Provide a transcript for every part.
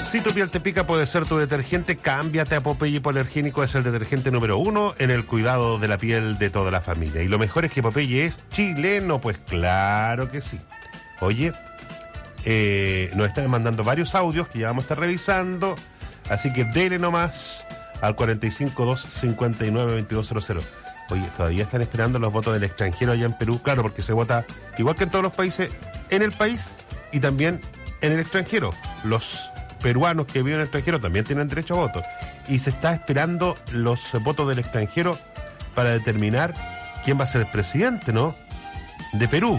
Si tu piel te pica, puede ser tu detergente. Cámbiate a Popeye Hipoalergénico. Es el detergente número 1 en el cuidado de la piel de toda la familia. Y lo mejor es que Popeye es chileno. Pues claro que sí. Oye, nos están mandando varios audios que ya vamos a estar revisando. Así que dele nomás al 452-59-2200. Oye, todavía están esperando los votos del extranjero allá en Perú. Claro, porque se vota igual que en todos los países, en el país y también en el extranjero. Los peruanos que viven en el extranjero también tienen derecho a voto. Y se está esperando los votos del extranjero para determinar quién va a ser el presidente, ¿no? De Perú.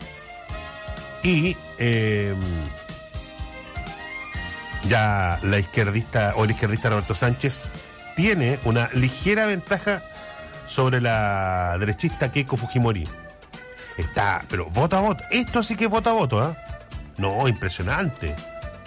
Y ya el izquierdista Roberto Sánchez tiene una ligera ventaja sobre la derechista Keiko Fujimori. Pero voto a voto. Esto sí que es voto a voto, ¿eh? No, impresionante.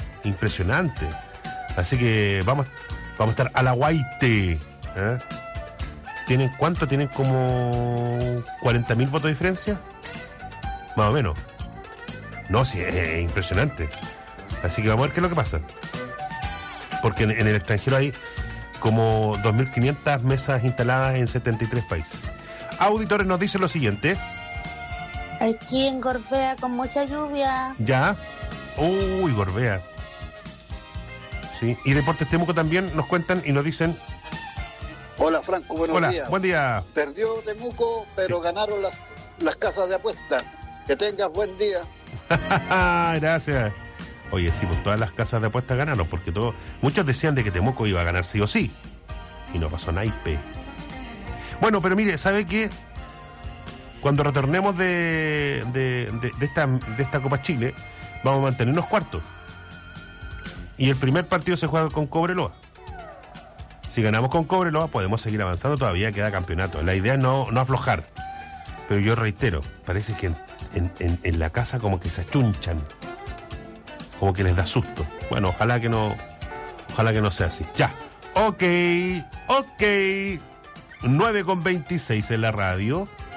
Así que vamos a estar a la guaite, ¿eh? ¿Tienen cuánto? ¿Tienen como 40.000 votos de diferencia? Más o menos. No, sí, es impresionante. Así que vamos a ver qué es lo que pasa. Porque en el extranjero hay como 2.500 mesas instaladas en 73 países. Auditores nos dicen lo siguiente. Aquí en Gorbea con mucha lluvia. Ya. Uy, Gorbea. Sí. Y Deportes Temuco también nos cuentan y nos dicen. Hola Franco, buenos días. Buen día. Perdió Temuco, pero sí, ganaron las casas de apuesta. Que tengas buen día. Gracias. Oye, sí, pues todas las casas de apuestas ganaron, porque muchos decían de que Temuco iba a ganar sí o sí. Y no pasó naipe. Bueno, pero mire, ¿sabe qué? Cuando retornemos de esta Copa Chile, vamos a mantenernos cuartos. Y el primer partido se juega con Cobreloa. Si ganamos con Cobreloa, podemos seguir avanzando, todavía queda campeonato. La idea es no aflojar. Pero yo reitero, parece que en la casa como que se achunchan. Como que les da susto. Bueno, ojalá que no sea así. Ya. Ok. 9:26 en la radio.